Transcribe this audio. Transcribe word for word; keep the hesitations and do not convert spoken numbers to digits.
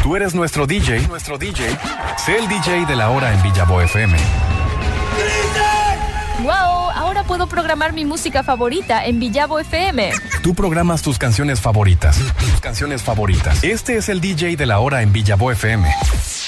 Tú eres nuestro D J, nuestro D J. Sé el D J de la hora en Villavo F M. ¡Wow! Ahora puedo programar mi música favorita en Villavo F M. Tú programas tus canciones favoritas. Tus canciones favoritas. Este es el D J de la hora en Villavo F M.